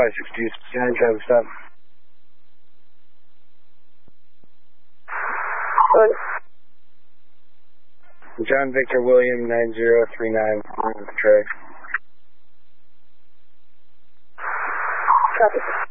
562, traffic stop. John Victor William 9039 on the track. Copy.